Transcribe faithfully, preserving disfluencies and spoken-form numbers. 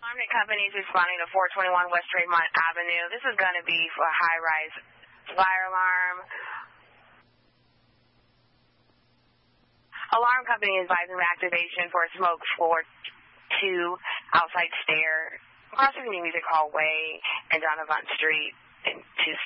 Alarming companies responding to four twenty-one West Tremont Avenue. This is going to be for a high-rise fire alarm. Alarm company advising activation for a smoke floor two outside stair across the Music Hall Way and Donovan Street in two